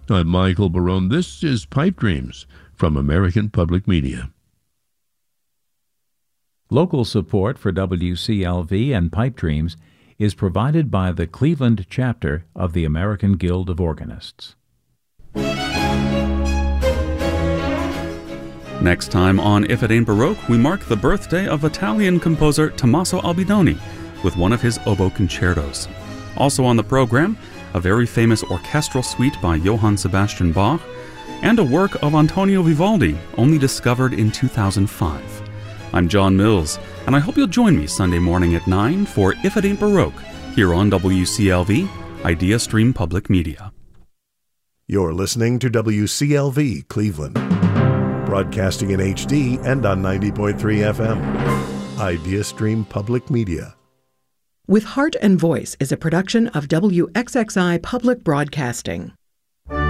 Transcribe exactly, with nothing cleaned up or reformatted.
I'm Michael Barone. This is Pipe Dreams from American Public Media. Local support for W C L V and Pipe Dreams is provided by the Cleveland chapter of the American Guild of Organists. Next time on If It Ain't Baroque, we mark the birthday of Italian composer Tommaso Albinoni with one of his oboe concertos. Also on the program, a very famous orchestral suite by Johann Sebastian Bach, and a work of Antonio Vivaldi, only discovered in two thousand five. I'm John Mills, and I hope you'll join me Sunday morning at nine for If It Ain't Baroque, here on W C L V, Idea Stream Public Media. You're listening to W C L V Cleveland, broadcasting in H D and on ninety point three F M. Idea Stream Public Media. With Heart and Voice is a production of W X X I Public Broadcasting.